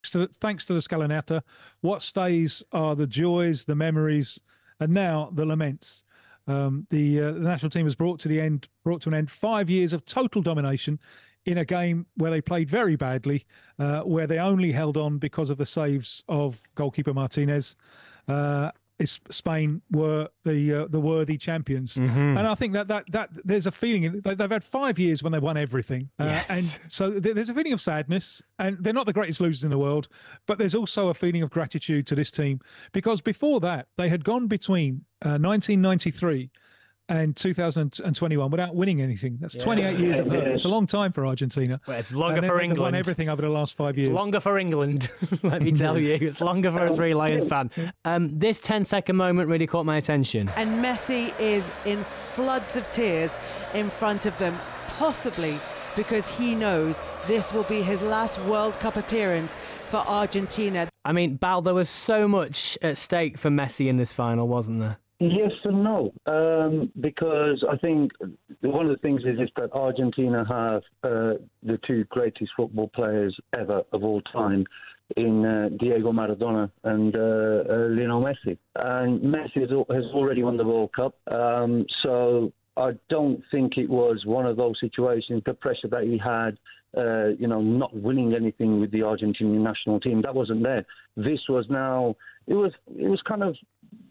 thanks to the Scalonata, what stays are the joys, the memories, and now the laments. The national team has brought to an end 5 years of total domination in a game where they played very badly, where they only held on because of the saves of goalkeeper Martinez. Spain were the worthy champions, and I think that there's a feeling they've had 5 years when they won everything, and so there's a feeling of sadness, and they're not the greatest losers in the world, but there's also a feeling of gratitude to this team, because before that they had gone between 1993 and 2021 without winning anything. That's 28 years of hurt. It's a long time for Argentina. Well, it's longer for England. They've won everything over the last 5 years. It's longer for England, let me tell you. It's longer for a Three Lions fan. This 10-second moment really caught my attention. And Messi is in floods of tears in front of them, possibly because he knows this will be his last World Cup appearance for Argentina. I mean, Bal, there was so much at stake for Messi in this final, wasn't there? Yes and no, because I think one of the things is that Argentina have the two greatest football players ever of all time in Diego Maradona and Lionel Messi. And Messi has already won the World Cup, so I don't think it was one of those situations, the pressure that he had, not winning anything with the Argentinian national team, that wasn't there. This was now, it was kind of,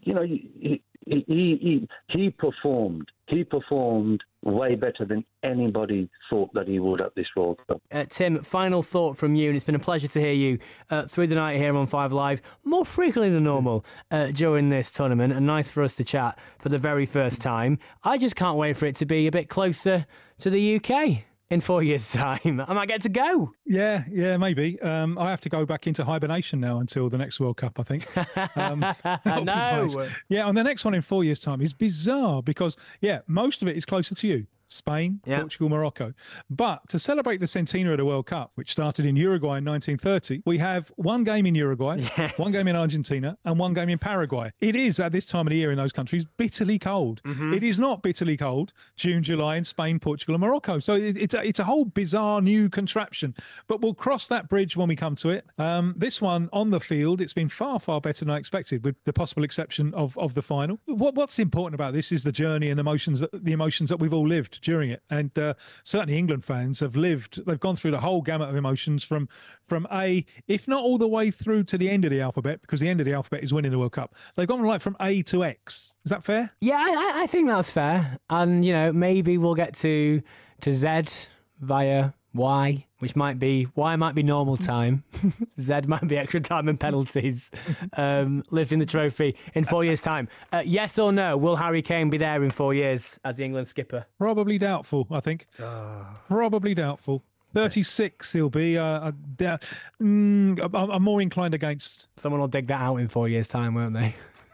he performed. He performed way better than anybody thought that he would at this World Cup. Tim, final thought from you, and it's been a pleasure to hear you through the night here on 5 Live, more frequently than normal during this tournament, and nice for us to chat for the very first time. I just can't wait for it to be a bit closer to the UK. In 4 years' time, I might get to go. Yeah, maybe. I have to go back into hibernation now until the next World Cup, I think. No. Nice. Yeah, and the next one in 4 years' time is bizarre because, most of it is closer to you. Spain, Portugal, Morocco. But to celebrate the centenary of the World Cup, which started in Uruguay in 1930, we have one game in Uruguay, one game in Argentina, and one game in Paraguay. It is, at this time of the year in those countries, bitterly cold. Mm-hmm. It is not bitterly cold June, July in Spain, Portugal, and Morocco. So it's a whole bizarre new contraption. But we'll cross that bridge when we come to it. This one, on the field, it's been far, far better than I expected, with the possible exception of the final. What's important about this is the journey and the emotions that we've all lived during it, and certainly England fans they've gone through the whole gamut of emotions from A, if not all the way through to the end of the alphabet, because the end of the alphabet is winning the World Cup. They've gone from A to X. Is that fair? Yeah, I think that's fair, and maybe we'll get to Z via Y, which might be normal time. Z might be extra time and penalties. Lifting the trophy in 4 years' time. Yes or no? Will Harry Kane be there in 4 years as the England skipper? Probably doubtful, I think. Probably doubtful. 36 he'll be. I'm more inclined against. Someone will dig that out in 4 years' time, won't they?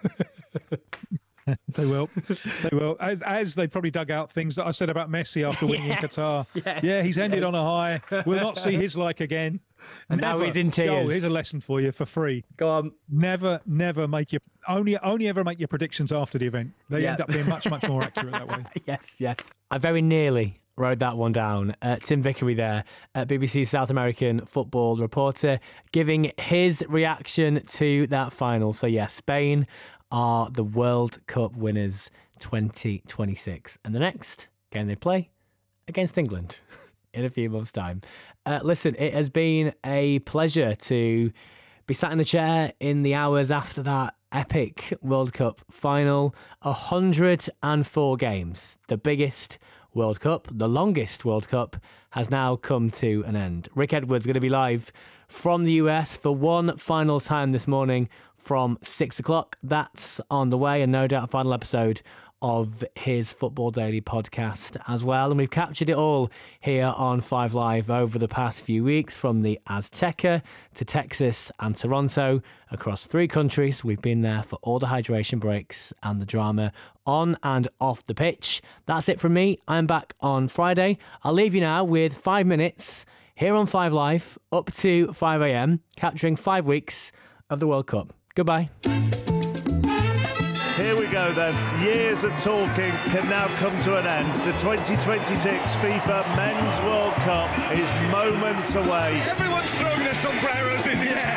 They will. As they probably dug out things that I said about Messi after winning in Qatar. Yes, yeah, he's ended on a high. We'll not see his like again. And now he's in tears. Here's a lesson for you for free. Go on. Never make your only ever make your predictions after the event. They end up being much more accurate that way. Yes. I very nearly wrote that one down. Tim Vickery there, BBC South American football reporter, giving his reaction to that final. So Spain are the World Cup winners 2026. And the next game they play against England in a few months' time. Listen, it has been a pleasure to be sat in the chair in the hours after that epic World Cup final. 104 games, the biggest World Cup, the longest World Cup, has now come to an end. Rick Edwards going to be live from the US for one final time this morning from 6 o'clock. That's on the way, and no doubt a final episode of his Football Daily podcast as well. And we've captured it all here on 5 Live over the past few weeks, from the Azteca to Texas and Toronto, across 3 countries. We've been there for all the hydration breaks and the drama on and off the pitch. That's it from me. I'm back on Friday. I'll leave you now with 5 minutes here on 5 Live up to 5 a.m, capturing 5 weeks of the World Cup. Goodbye. Here we go then. Years of talking can now come to an end. The 2026 FIFA Men's World Cup is moments away. Everyone's throwing their sombreros in the air.